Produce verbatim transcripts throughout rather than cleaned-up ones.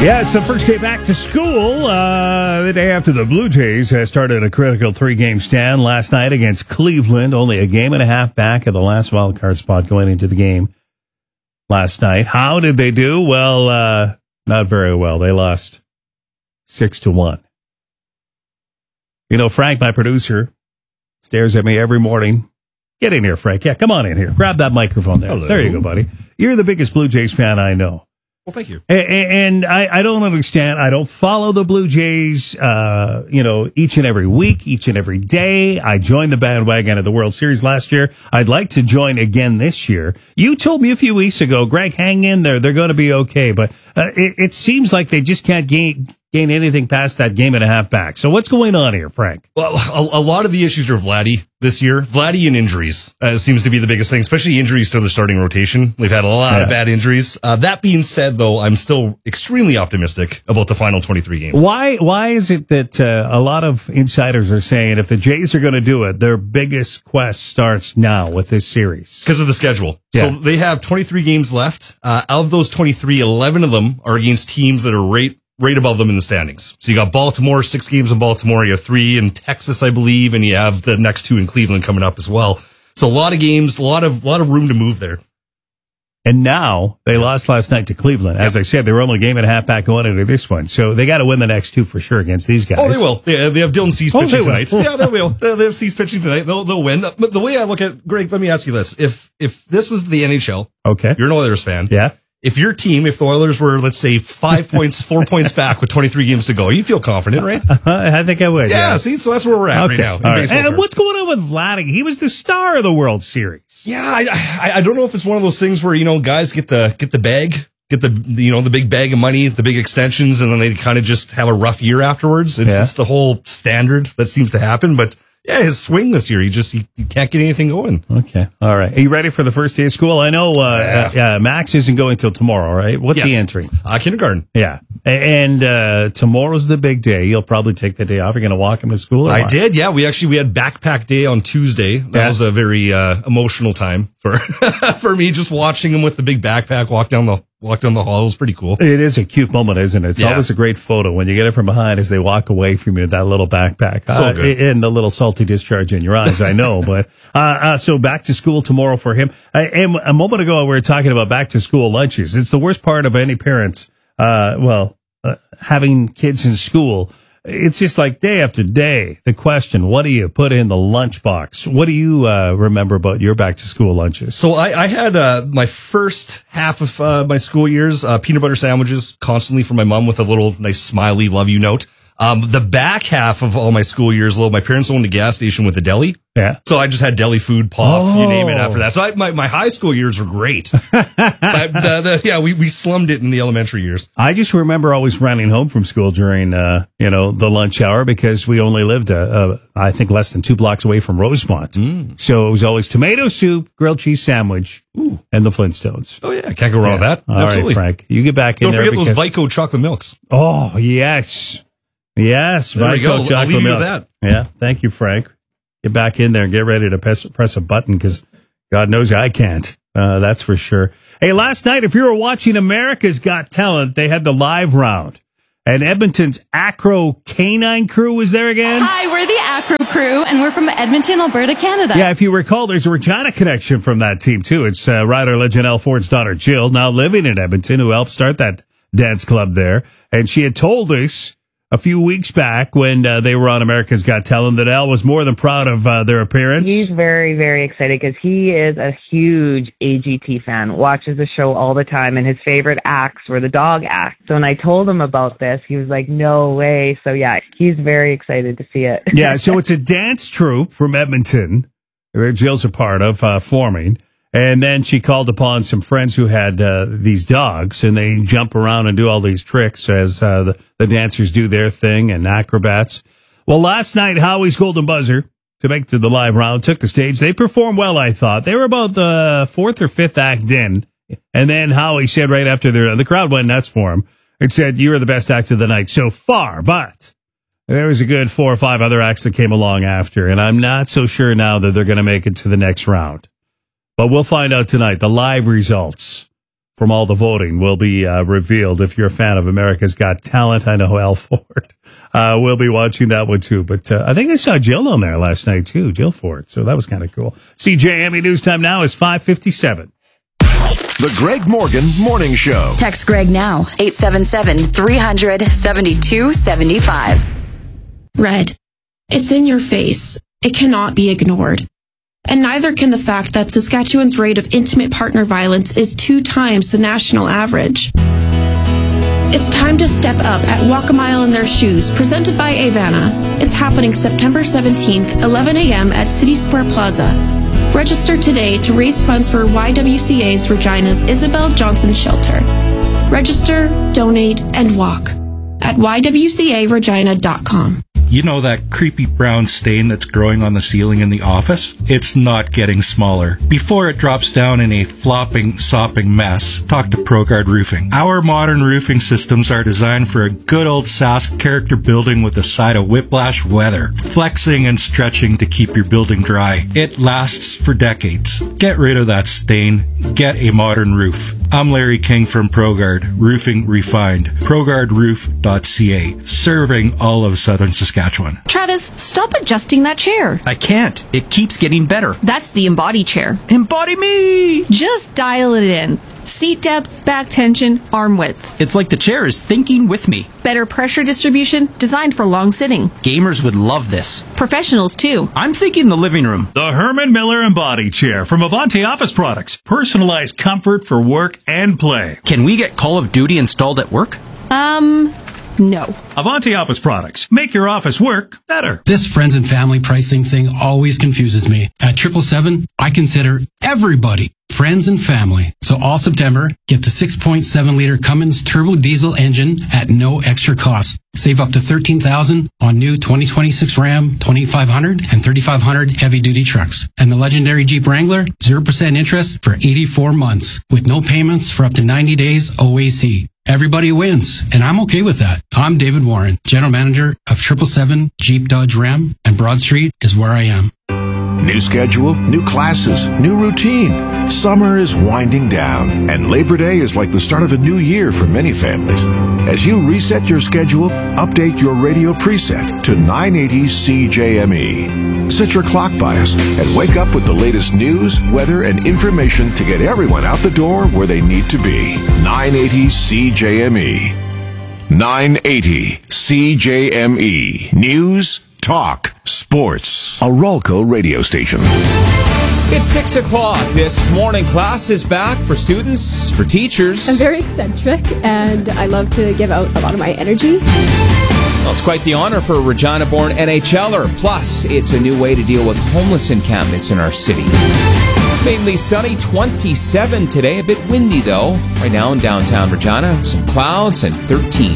Yeah, it's the first day back to school. Uh, the day after the Blue Jays has started a critical three-game stand last night against Cleveland. Only a game and a half back of the last wild card spot going into the game last night. How did they do? Well, uh, not very well. They lost six to one. You know, Frank, my producer, stares at me every morning. Get in here, Frank. Yeah, come on in here. Grab that microphone there. Hello. There you go, buddy. You're the biggest Blue Jays fan I know. Well, thank you. And I, I don't understand. I don't follow the Blue Jays, uh, you know, each and every week, each and every day. I joined the bandwagon of the World Series last year. I'd like to join again this year. You told me a few weeks ago, Greg, hang in there. They're going to be okay. But uh, it, it seems like they just can't gain gain anything past that game and a half back. So what's going on here, Frank? Well, a, a lot of the issues are Vladdy this year. Vladdy and injuries uh, seems to be the biggest thing, especially injuries to the starting rotation. We've had a lot Yeah. of bad injuries. Uh, that being said, though, I'm still extremely optimistic about the final twenty-three games. Why Why is it that uh, a lot of insiders are saying if the Jays are going to do it, their biggest quest starts now with this series? Because of the schedule. Yeah. So they have twenty-three games left. Uh, out of those twenty-three, eleven of them are against teams that are right right above them in the standings. So you got Baltimore, six games in Baltimore. You have three in Texas, I believe, and you have the next two in Cleveland coming up as well. So a lot of games, a lot of lot of room to move there. And now they lost last night to Cleveland. As I said, they were only a game and a half back going into this one. So they got to win the next two for sure against these guys. Oh, they will. They, they have Dylan Cease Oh, pitching they will. tonight. Yeah, they will. They they have Cease pitching tonight. They'll they'll win. But the way I look at Greg, let me ask you this: if if this was the N H L, Okay. you're an Oilers fan. Yeah. If your team, if the Oilers were, let's say, five points, four points back with twenty-three games to go, you feel confident, right? I think I would. Yeah, Yeah. see, so that's where we're at Okay. right now. in All right. baseball And terms. what's going on with Vladdy? He was the star of the World Series. Yeah, I, I I don't know if it's one of those things where, you know, guys get the get the bag, get the, you know, the big bag of money, the big extensions, and then they kind of just have a rough year afterwards. It's, Yeah. it's the whole standard that seems to happen. But yeah, his swing this year, he just he, he can't get anything going. Okay. All right. Are you ready for the first day of school? I know uh, Yeah. uh, Max isn't going till tomorrow, right? What's he Yes. entering? Uh, kindergarten. Yeah. A- And uh, tomorrow's the big day. You'll probably take the day off. You're going to walk him to school? or I what? did, yeah. We actually we had backpack day on Tuesday. That Yeah. was a very uh, emotional time for for me. Just watching him with the big backpack walk down the walk down the hall. It was pretty cool. It is a cute moment, isn't it? It's Yeah. always a great photo when you get it from behind as they walk away from you, that little backpack. So Uh, good. and the little salty discharge in your eyes, I know. But uh, uh, so back to school tomorrow for him. Uh, and a moment ago, we were talking about back to school lunches. It's the worst part of any parents, uh, well, uh, having kids in school. It's just like day after day, the question, what do you put in the lunchbox? What do you uh, remember about your back to school lunches? So I, I had uh, my first half of uh, my school years uh, peanut butter sandwiches constantly from my mom with a little nice smiley love you note. Um, the back half of all my school years, though, my parents owned a gas station with a deli. Yeah. So I just had deli food, pop, Oh. you name it after that. So I, my, my high school years were great. but uh, the, yeah, we, we slummed it in the elementary years. I just remember always running home from school during, uh, you know, the lunch hour because we only lived, uh, uh, I think, less than two blocks away from Rosemont. Mm. So it was always tomato soup, grilled cheese sandwich, Ooh. and the Flintstones. Oh, yeah. Can't go wrong with that. All Absolutely. right, Frank, you get back in Don't there. forget those because- Vico chocolate milks. Oh, yes. Yes. There we Vico go. I'll chocolate leave you milk. with that. Yeah. Thank you, Frank. Get back in there and get ready to press, press a button because God knows I can't. Uh, that's for sure. Hey, last night, if you were watching America's Got Talent, they had the live round. And Edmonton's Acro Canine Crew was there again. Hi, we're the Acro Crew, and we're from Edmonton, Alberta, Canada. Yeah, if you recall, there's a Regina connection from that team, too. It's uh, rider legend Elle Ford's daughter, Jill, now living in Edmonton, who helped start that dance club there. And she had told us a few weeks back when uh, they were on America's Got Talent that Elle was more than proud of uh, their appearance. He's very, very excited because he is a huge A G T fan, watches the show all the time, and his favorite acts were the dog acts. So when I told him about this, he was like, no way. So yeah, he's very excited to see it. Yeah, so it's a dance troupe from Edmonton that Jill's a part of, uh, forming. And then she called upon some friends who had uh, these dogs, and they jump around and do all these tricks as uh, the, the dancers do their thing and acrobats. Well, last night, Howie's Golden Buzzer, to make to the live round, took the stage. They performed well, I thought. They were about the fourth or fifth act in. And then Howie said right after their, the crowd went nuts for him. It said, you were the best act of the night so far, but there was a good four or five other acts that came along after. And I'm not so sure now that they're going to make it to the next round. But we'll find out tonight, the live results from all the voting will be uh, revealed. If you're a fan of America's Got Talent, I know Al Ford uh, will be watching that one too. But uh, I think I saw Jill on there last night too, Jill Ford. So that was kind of cool. C J M E News Time now is five fifty-seven. The Greg Morgan Morning Show. Text Greg now, eight seven seven, three hundred, seventy-two seventy-five. Red. It's in your face. It cannot be ignored. And neither can the fact that Saskatchewan's rate of intimate partner violence is two times the national average. It's time to step up at Walk a Mile in Their Shoes, presented by Avana. It's happening September seventeenth, eleven a.m. at City Square Plaza. Register today to raise funds for Y W C A's Regina's Isabel Johnson Shelter. Register, donate, and walk at y w c a regina dot com. You know that creepy brown stain that's growing on the ceiling in the office? It's not getting smaller. Before it drops down in a flopping, sopping mess, talk to ProGuard Roofing. Our modern roofing systems are designed for a good old Sask character building with a side of whiplash weather, flexing and stretching to keep your building dry. It lasts for decades. Get rid of that stain. Get a modern roof. I'm Larry King from ProGuard, Roofing Refined, pro guard roof dot c a, serving all of southern Saskatchewan. Travis, stop adjusting that chair. I can't. It keeps getting better. That's the Embody chair. Embody me! Just dial it in. Seat depth, back tension, arm width. It's like the chair is thinking with me. Better pressure distribution, designed for long sitting. Gamers would love this. Professionals, too. I'm thinking the living room. The Herman Miller Embody Chair from Avanti Office Products. Personalized comfort for work and play. Can we get Call of Duty installed at work? Um... No. Avanti Office Products. Make your office work better. This friends and family pricing thing always confuses me. At triple seven, I consider everybody friends and family. So all September, get the six point seven liter Cummins turbo diesel engine at no extra cost. Save up to thirteen thousand dollars on new twenty twenty-six Ram twenty-five hundred and thirty-five hundred heavy-duty trucks. And the legendary Jeep Wrangler, zero percent interest for eighty-four months with no payments for up to ninety days O A C. Everybody wins, and I'm okay with that. I'm David Warren, General Manager of triple seven Jeep Dodge Ram, and Broad Street is where I am. New schedule, new classes, new routine. Summer is winding down, and Labor Day is like the start of a new year for many families. As you reset your schedule, update your radio preset to nine eighty C J M E. Set your clock bias and wake up with the latest news, weather, and information to get everyone out the door where they need to be. nine eighty C J M E. nine eighty C J M E. News, talk, sports. A Rolco radio station. It's six o'clock. This morning class is back for students, for teachers. I'm very eccentric, and I love to give out a lot of my energy. Well, it's quite the honor for a Regina-born N H L er. Plus, it's a new way to deal with homeless encampments in our city. Mainly sunny, twenty-seven today. A bit windy, though. Right now in downtown Regina, some clouds and thirteen.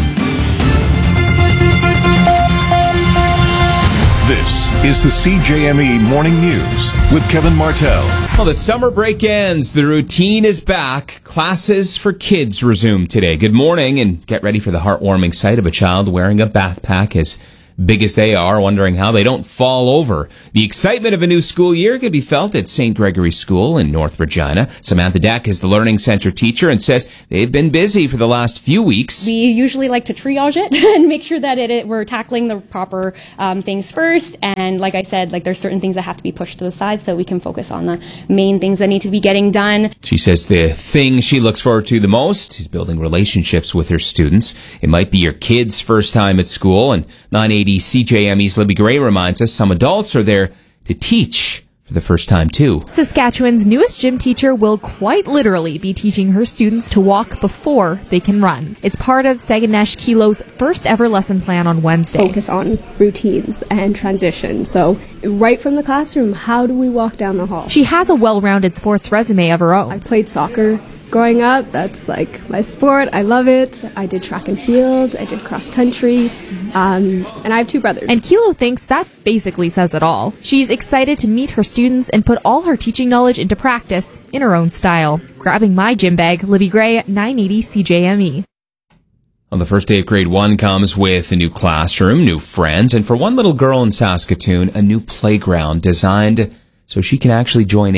This is the C J M E Morning News with Kevin Martell. Well, the summer break ends. The routine is back. Classes for kids resume today. Good morning, and get ready for the heartwarming sight of a child wearing a backpack as big as they are, wondering how they don't fall over. The excitement of a new school year can be felt at Saint Gregory School in North Regina. Samantha Deck is the Learning Center teacher and says they've been busy for the last few weeks. We usually like to triage it and make sure that it, it we're tackling the proper um, things first. And like I said, like there's certain things that have to be pushed to the side so we can focus on the main things that need to be getting done. She says the thing she looks forward to the most is building relationships with her students. It might be your kid's first time at school, and nine eighty C J M E's Libby Gray reminds us some adults are there to teach for the first time, too. Saskatchewan's newest gym teacher will quite literally be teaching her students to walk before they can run. It's part of Sagunesh Kilo's first ever lesson plan on Wednesday. Focus on routines and transition. So right from the classroom, how do we walk down the hall? She has a well-rounded sports resume of her own. I played soccer growing up. That's like my sport. I love it. I did track and field. I did cross country. Um, and I have two brothers. And Kilo thinks that basically says it all. She's excited to meet her students and put all her teaching knowledge into practice in her own style. Grabbing my gym bag, Libby Gray, nine eighty C J M E. On the first day of grade one comes with a new classroom, new friends, and for one little girl in Saskatoon, a new playground designed so she can actually join in.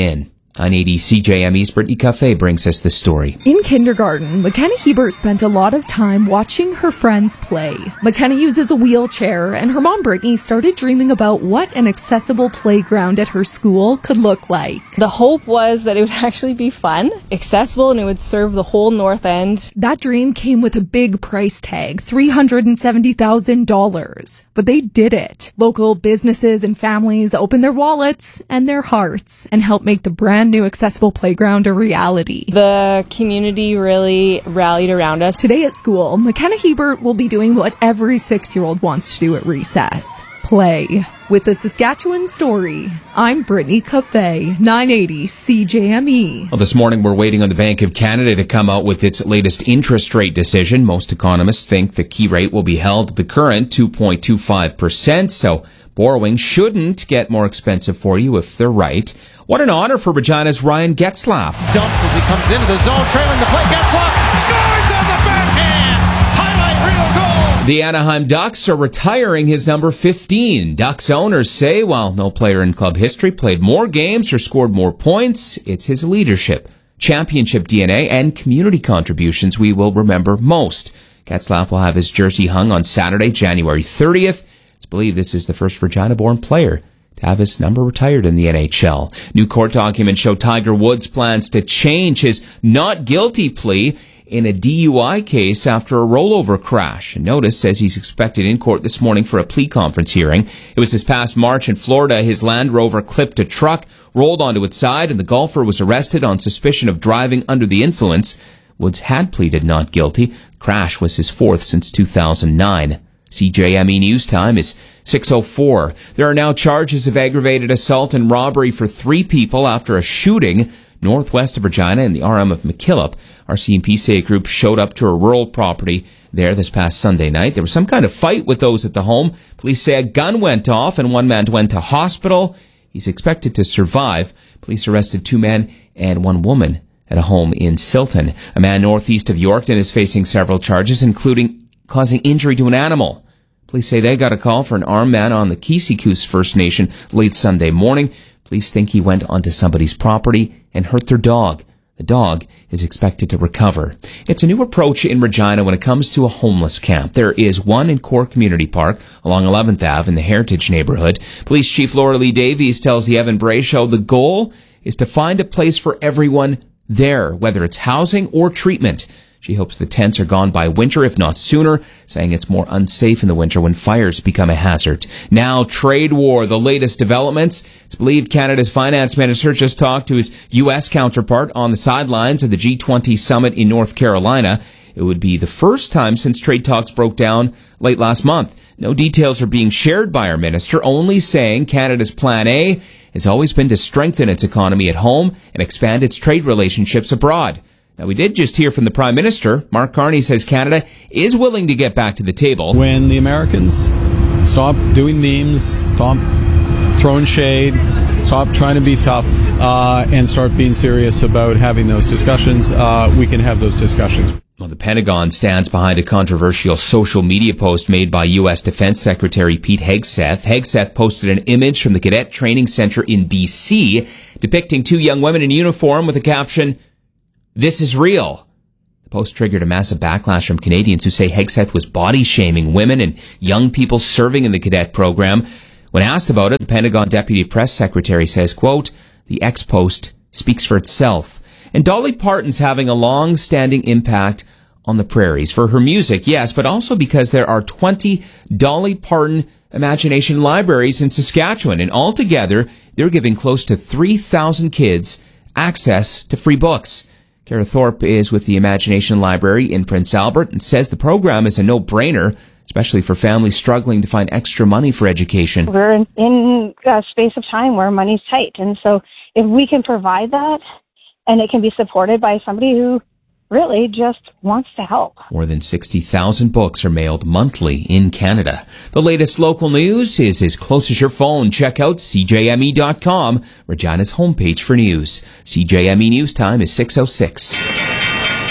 nine eighty C J M E's Brittany Cafe brings us this story. In kindergarten, McKenna Hebert spent a lot of time watching her friends play. McKenna uses a wheelchair, and her mom, Brittany, started dreaming about what an accessible playground at her school could look like. The hope was that it would actually be fun, accessible, and it would serve the whole North End. That dream came with a big price tag, three hundred seventy thousand dollars. But they did it. Local businesses and families opened their wallets and their hearts and helped make the brand new accessible playground a reality. The community really rallied around us. Today at school, McKenna Hebert will be doing what every six-year-old wants to do at recess. Play. With the Saskatchewan Story, I'm Brittany Cafe, nine eighty C J M E. Well, this morning we're waiting on the Bank of Canada to come out with its latest interest rate decision. Most economists think the key rate will be held at the current two point two five percent, so borrowing shouldn't get more expensive for you if they're right. What an honor for Regina's Ryan Getzlaf. Dumped as he comes into the zone, trailing the play. Getzlaf scores on the backhand. Highlight reel goal. The Anaheim Ducks are retiring his number fifteen. Ducks owners say while no player in club history played more games or scored more points, it's his leadership, championship D N A, and community contributions we will remember most. Getzlaf will have his jersey hung on Saturday, January thirtieth. It's believed this is the first Regina-born player to have his number retired in the N H L. New court documents show Tiger Woods plans to change his not guilty plea in a D U I case after a rollover crash. A notice says he's expected in court this morning for a plea conference hearing. It was this past March in Florida. His Land Rover clipped a truck, rolled onto its side, and the golfer was arrested on suspicion of driving under the influence. Woods had pleaded not guilty. The crash was his fourth since two thousand nine. C J M E News Time is six oh four. There are now charges of aggravated assault and robbery for three people after a shooting northwest of Regina in the R M of McKillop. R C M P say a group showed up to a rural property there this past Sunday night. There was some kind of fight with those at the home. Police say a gun went off and one man went to hospital. He's expected to survive. Police arrested two men and one woman at a home in Silton. A man northeast of Yorkton is facing several charges, including causing injury to an animal. Police say they got a call for an armed man on the Kisikoos First Nation late Sunday morning. Police think he went onto somebody's property and hurt their dog. The dog is expected to recover. It's a new approach in Regina when it comes to a homeless camp. There is one in Core Community Park along eleventh Avenue in the Heritage neighborhood. Police Chief Laura Lee Davies tells the Evan Bray Show the goal is to find a place for everyone there, whether it's housing or treatment. She hopes the tents are gone by winter, if not sooner, saying it's more unsafe in the winter when fires become a hazard. Now, trade war, the latest developments. It's believed Canada's finance minister just talked to his U S counterpart on the sidelines of the G twenty summit in North Carolina. It would be the first time since trade talks broke down late last month. No details are being shared by our minister, only saying Canada's plan A has always been to strengthen its economy at home and expand its trade relationships abroad. Now, we did just hear from the Prime Minister. Mark Carney says Canada is willing to get back to the table. When the Americans stop doing memes, stop throwing shade, stop trying to be tough, uh, and start being serious about having those discussions, uh, we can have those discussions. Well, the Pentagon stands behind a controversial social media post made by U S Defense Secretary Pete Hegseth. Hegseth posted an image from the Cadet Training Center in B C depicting two young women in uniform with the caption, "This is real." The post triggered a massive backlash from Canadians who say Hegseth was body-shaming women and young people serving in the cadet program. When asked about it, the Pentagon Deputy Press Secretary says, quote, "The X-post speaks for itself." And Dolly Parton's having a long-standing impact on the prairies. For her music, yes, but also because there are twenty Dolly Parton Imagination Libraries in Saskatchewan. And altogether, they're giving close to three thousand kids access to free books. Kara Thorpe is with the Imagination Library in Prince Albert and says the program is a no-brainer, especially for families struggling to find extra money for education. We're in, in a space of time where money's tight, and so if we can provide that and it can be supported by somebody who really just wants to help. More than sixty thousand books are mailed monthly in Canada. The latest local news is as close as your phone. Check out C J M E dot com, Regina's homepage for news. C J M E News Time is six oh six.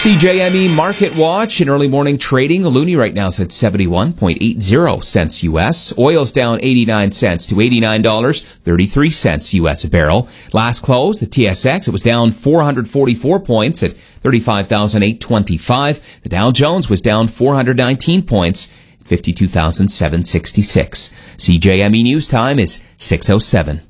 C J M E Market Watch in early morning trading. A loonie right now is at seventy-one point eight zero cents U S. Oil's down eighty-nine cents to eighty-nine dollars and thirty-three cents U S a barrel. Last close, the T S X, it was down four hundred forty-four points at thirty-five thousand eight hundred twenty-five. The Dow Jones was down four hundred nineteen points at fifty-two thousand seven hundred sixty-six. C J M E News Time is six oh seven.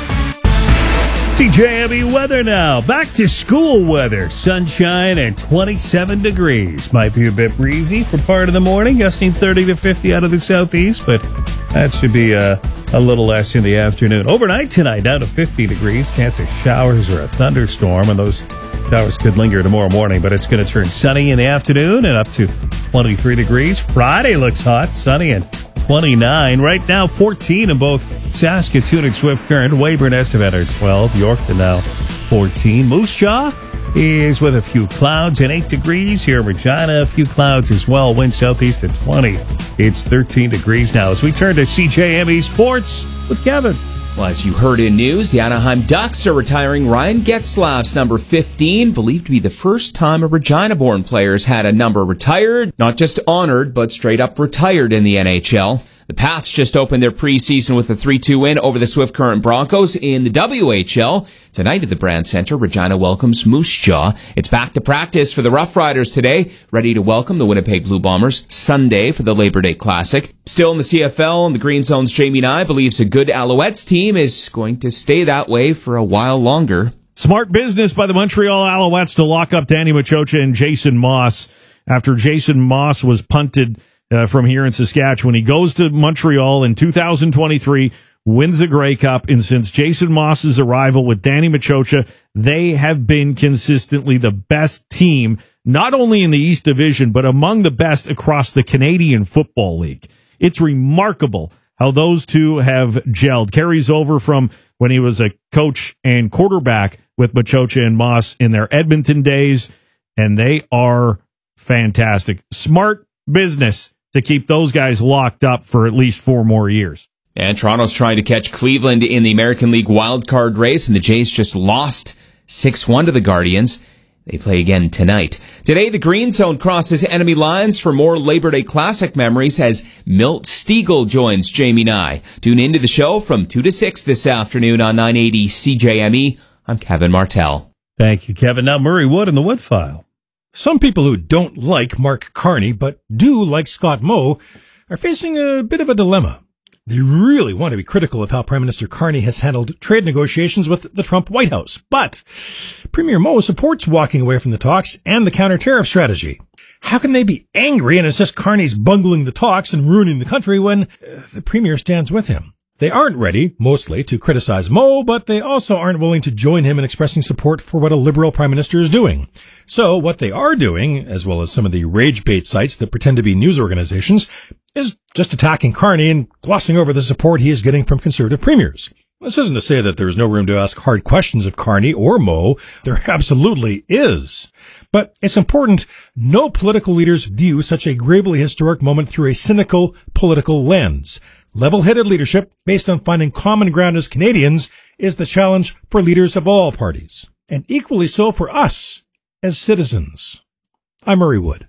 C J M E weather now. Back to school weather. Sunshine and twenty-seven degrees. Might be a bit breezy for part of the morning, gusting thirty to fifty out of the southeast, but that should be a, a little less in the afternoon. Overnight tonight, down to fifty degrees. Chance of showers or a thunderstorm, and those showers could linger tomorrow morning, but it's going to turn sunny in the afternoon and up to twenty-three degrees. Friday looks hot, sunny and twenty-nine. Right now, fourteen in both Saskatoon and Swift Current. Weyburn Estevan are twelve. Yorkton now fourteen. Moose Jaw is with a few clouds and eight degrees. Here in Regina, a few clouds as well. Wind southeast at twenty. It's thirteen degrees now. As we turn to C J M E Sports with Kevin. Well, as you heard in news, the Anaheim Ducks are retiring Ryan Getzlaf's number fifteen, believed to be the first time a Regina-born player has had a number retired. Not just honored, but straight up retired in the N H L. The Pats just opened their preseason with a three two win over the Swift Current Broncos in the W H L. Tonight at the Brand Center, Regina welcomes Moose Jaw. It's back to practice for the Rough Riders today, ready to welcome the Winnipeg Blue Bombers Sunday for the Labor Day Classic. Still in the C F L, and the Green Zone's Jamie Nye believes a good Alouettes team is going to stay that way for a while longer. Smart business by the Montreal Alouettes to lock up Danny Machocha and Jason Moss after Jason Moss was punted Uh, from here in Saskatchewan. He goes to Montreal in two thousand twenty-three, wins the Grey Cup, and since Jason Moss's arrival with Danny Machocha, they have been consistently the best team, not only in the East Division, but among the best across the Canadian Football League. It's remarkable how those two have gelled. Carries over from when he was a coach and quarterback with Machocha and Moss in their Edmonton days, and they are fantastic. Smart business to keep those guys locked up for at least four more years. And Toronto's trying to catch Cleveland in the American League wildcard race, and the Jays just lost six one to the Guardians. They play again tonight. Today, the Green Zone crosses enemy lines for more Labor Day Classic memories as Milt Stiegel joins Jamie Nye. Tune into the show from two to six this afternoon on nine eighty C J M E. I'm Kevin Martell. Thank you, Kevin. Now, Murray Wood in the Wood File. Some people who don't like Mark Carney but do like Scott Moe are facing a bit of a dilemma. They really want to be critical of how Prime Minister Carney has handled trade negotiations with the Trump White House, but Premier Moe supports walking away from the talks and the counter-tariff strategy. How can they be angry and insist Carney's bungling the talks and ruining the country when uh, the Premier stands with him? They aren't ready, mostly, to criticize Moe, but they also aren't willing to join him in expressing support for what a Liberal Prime Minister is doing. So what they are doing, as well as some of the rage bait sites that pretend to be news organizations, is just attacking Carney and glossing over the support he is getting from Conservative premiers. This isn't to say that there is no room to ask hard questions of Carney or Moe. There absolutely is. But it's important no political leaders view such a gravely historic moment through a cynical political lens. Level-headed leadership based on finding common ground as Canadians is the challenge for leaders of all parties, and equally so for us as citizens. I'm Murray Wood.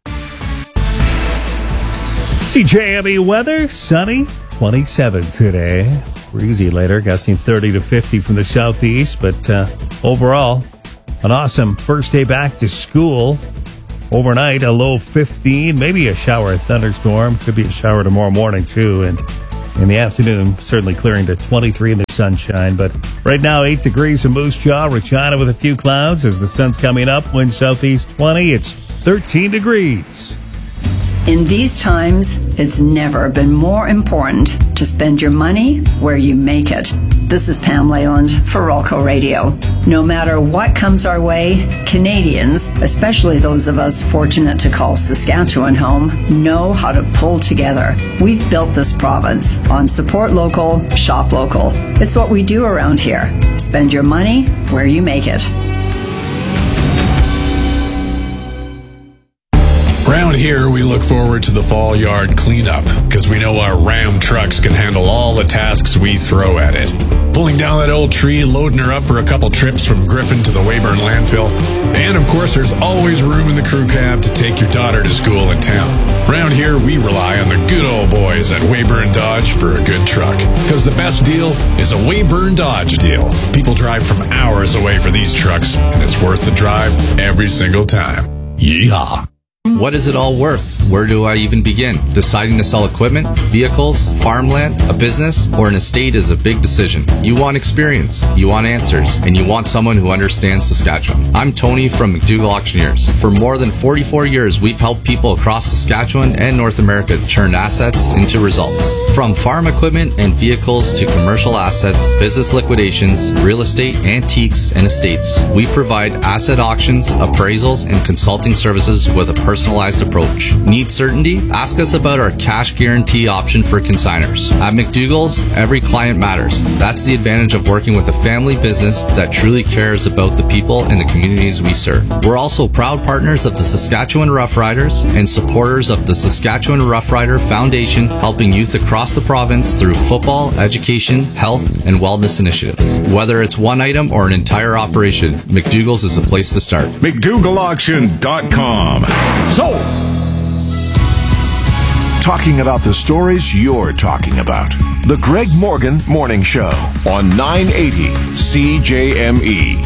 C J M E weather, sunny, twenty-seven today. Breezy later, gusting thirty to fifty from the southeast, but uh, overall, an awesome first day back to school. Overnight, a low fifteen, maybe a shower, a thunderstorm. Could be a shower tomorrow morning, too, and in the afternoon, certainly clearing to twenty-three in the sunshine. But right now, eight degrees in Moose Jaw, Regina with a few clouds. As the sun's coming up, wind southeast twenty, it's thirteen degrees. In these times, it's never been more important to spend your money where you make it. This is Pam Leyland for Rolco Radio. No matter what comes our way, Canadians, especially those of us fortunate to call Saskatchewan home, know how to pull together. We've built this province on support local, shop local. It's what we do around here. Spend your money where you make it. Around here, we look forward to the fall yard cleanup because we know our Ram trucks can handle all the tasks we throw at it. Pulling down that old tree, loading her up for a couple trips from Griffin to the Weyburn landfill. And of course, there's always room in the crew cab to take your daughter to school in town. Around here, we rely on the good old boys at Weyburn Dodge for a good truck. Because the best deal is a Weyburn Dodge deal. People drive from hours away for these trucks, and it's worth the drive every single time. Yeehaw. What is it all worth? Where do I even begin? Deciding to sell equipment, vehicles, farmland, a business, or an estate is a big decision. You want experience, you want answers, and you want someone who understands Saskatchewan. I'm Tony from McDougall Auctioneers. For more than forty-four years, we've helped people across Saskatchewan and North America turn assets into results. From farm equipment and vehicles to commercial assets, business liquidations, real estate, antiques, and estates, we provide asset auctions, appraisals, and consulting services with a personalized approach. Need certainty? Ask us about our cash guarantee option for consigners. At McDougall's, every client matters. That's the advantage of working with a family business that truly cares about the people and the communities we serve. We're also proud partners of the Saskatchewan Roughriders and supporters of the Saskatchewan Roughrider Foundation, helping youth across the province through football, education, health, and wellness initiatives. Whether it's one item or an entire operation, McDougall's is the place to start. McDougall Auction dot com. Sold! Talking about the stories you're talking about. The Greg Morgan Morning Show on nine eighty C J M E.